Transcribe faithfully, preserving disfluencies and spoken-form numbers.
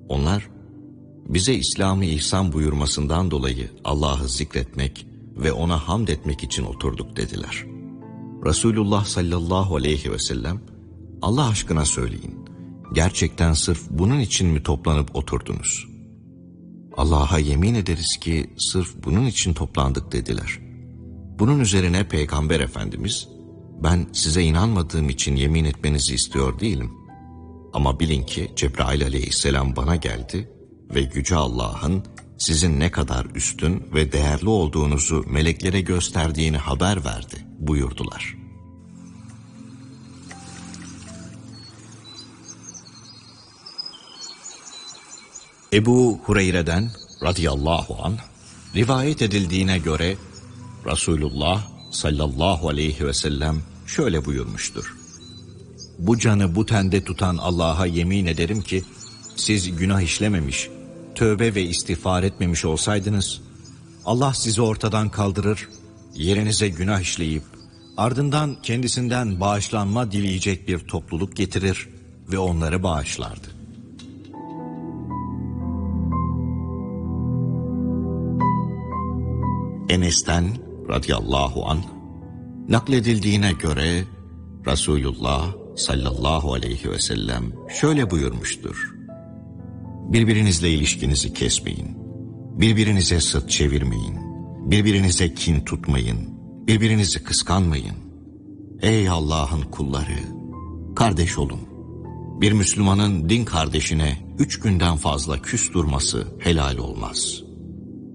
Onlar, bize İslam'ı ihsan buyurmasından dolayı Allah'ı zikretmek ve ona hamd etmek için oturduk dediler. Resulullah sallallahu aleyhi ve sellem, Allah aşkına söyleyin, gerçekten sırf bunun için mi toplanıp oturdunuz? Allah'a yemin ederiz ki sırf bunun için toplandık dediler. Bunun üzerine Peygamber Efendimiz, ben size inanmadığım için yemin etmenizi istiyor değilim. Ama bilin ki Cebrail aleyhisselam bana geldi ve Yüce Allah'ın sizin ne kadar üstün ve değerli olduğunuzu meleklere gösterdiğini haber verdi buyurdular. Ebu Hureyre'den radıyallahu anh rivayet edildiğine göre Resulullah sallallahu aleyhi ve sellem şöyle buyurmuştur. Bu canı bu tende tutan Allah'a yemin ederim ki siz günah işlememiş, tövbe ve istiğfar etmemiş olsaydınız, Allah sizi ortadan kaldırır, yerinize günah işleyip ardından kendisinden bağışlanma dileyecek bir topluluk getirir ve onları bağışlardı. Enes'ten radıyallahu anh nakledildiğine göre Resulullah sallallahu aleyhi ve sellem şöyle buyurmuştur. Birbirinizle ilişkinizi kesmeyin, birbirinize sırt çevirmeyin, birbirinize kin tutmayın, birbirinizi kıskanmayın. Ey Allah'ın kulları, kardeş olun. Bir Müslümanın din kardeşine üç günden fazla küs durması helal olmaz.